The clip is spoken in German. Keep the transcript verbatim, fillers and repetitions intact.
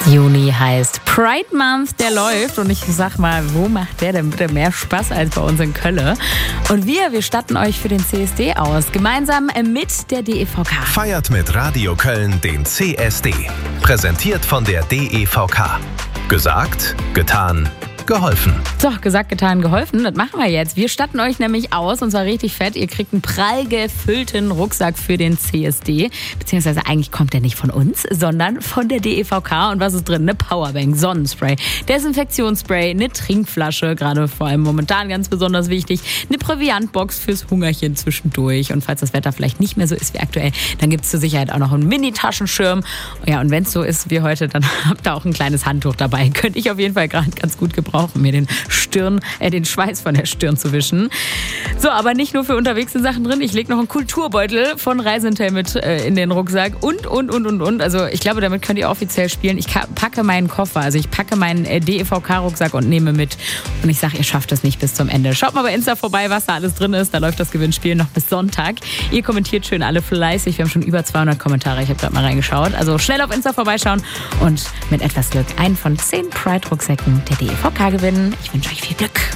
Juni heißt Pride Month, der läuft und ich sag mal, wo macht der denn bitte mehr Spaß als bei uns in Köln? Und wir, wir statten euch für den C S D aus, gemeinsam mit der D E V K. Feiert mit Radio Köln den C S D. Präsentiert von der D E V K. Gesagt, getan, geholfen. So, gesagt, getan, geholfen. Das machen wir jetzt. Wir statten euch nämlich aus, und zwar richtig fett. Ihr kriegt einen prall gefüllten Rucksack für den C S D. Beziehungsweise eigentlich kommt der nicht von uns, sondern von der D E V K. Und was ist drin? Eine Powerbank, Sonnenspray, Desinfektionsspray, eine Trinkflasche, gerade vor allem momentan ganz besonders wichtig, eine Proviantbox fürs Hungerchen zwischendurch. Und falls das Wetter vielleicht nicht mehr so ist wie aktuell, dann gibt es zur Sicherheit auch noch einen Mini-Taschenschirm. Ja, und wenn es so ist wie heute, dann habt ihr auch ein kleines Handtuch dabei. Könnte ich auf jeden Fall gerade ganz gut gebrauchen. Brauchen mir den Stirn, äh, den Schweiß von der Stirn zu wischen. So, aber nicht nur für unterwegs sind Sachen drin. Ich lege noch einen Kulturbeutel von Reisentel mit äh, in den Rucksack und, und, und, und, und. Also ich glaube, damit könnt ihr offiziell spielen. Ich packe meinen Koffer, also ich packe meinen äh, D E V K-Rucksack und nehme mit. Und ich sage, ihr schafft es nicht bis zum Ende. Schaut mal bei Insta vorbei, was da alles drin ist. Da läuft das Gewinnspiel noch bis Sonntag. Ihr kommentiert schön alle fleißig. Wir haben schon über zweihundert Kommentare. Ich habe gerade mal reingeschaut. Also schnell auf Insta vorbeischauen und mit etwas Glück einen von zehn Pride-Rucksäcken der D E V K gewinnen. Ich wünsche euch viel Glück.